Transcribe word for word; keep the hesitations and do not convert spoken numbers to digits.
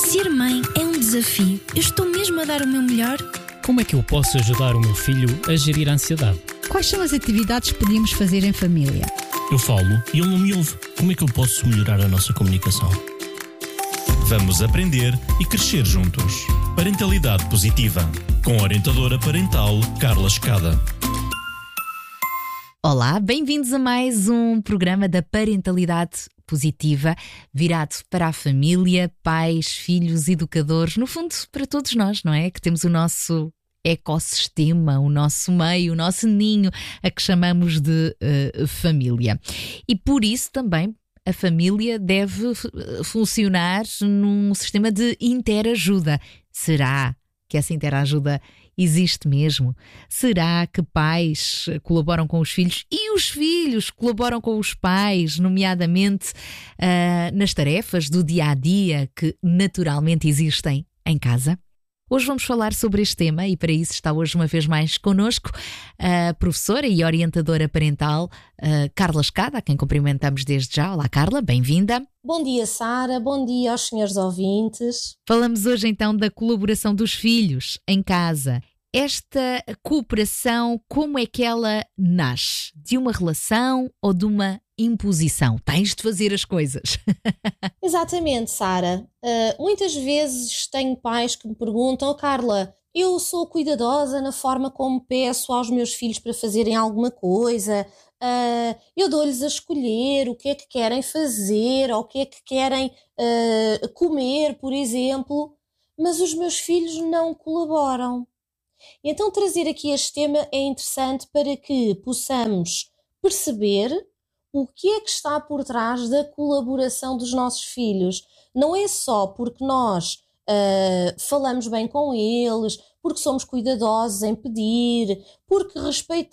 Ser mãe é um desafio. Eu estou mesmo a dar o meu melhor? Como é que eu posso ajudar o meu filho a gerir a ansiedade? Quais são as atividades que podíamos fazer em família? Eu falo e ele não me ouve. Como é que eu posso melhorar a nossa comunicação? Vamos aprender e crescer juntos. Parentalidade Positiva, com a orientadora parental Carla Escada. Olá, bem-vindos a mais um programa da Parentalidade Positiva, virado para a família, pais, filhos, educadores, no fundo para todos nós, não é? Que temos o nosso ecossistema, o nosso meio, o nosso ninho, a que chamamos de uh, família. E por isso também a família deve f- funcionar num sistema de interajuda. Será que essa interajuda existe mesmo? Será que pais colaboram com os filhos e os filhos colaboram com os pais, nomeadamente uh, nas tarefas do dia-a-dia que naturalmente existem em casa? Hoje vamos falar sobre este tema e para isso está hoje uma vez mais connosco a professora e orientadora parental uh, Carla Escada, a quem cumprimentamos desde já. Olá Carla, bem-vinda. Bom dia Sara, bom dia aos senhores ouvintes. Falamos hoje então da colaboração dos filhos em casa. Esta cooperação, como é que ela nasce? De uma relação ou de uma imposição? Tens de fazer as coisas. Exatamente, Sara. Uh, muitas vezes tenho pais que me perguntam: oh, Carla, eu sou cuidadosa na forma como peço aos meus filhos para fazerem alguma coisa, uh, eu dou-lhes a escolher o que é que querem fazer ou o que é que querem uh, comer, por exemplo, mas os meus filhos não colaboram. Então trazer aqui este tema é interessante para que possamos perceber o que é que está por trás da colaboração dos nossos filhos. Não é só porque nós uh, falamos bem com eles, porque somos cuidadosos em pedir, porque respeitamos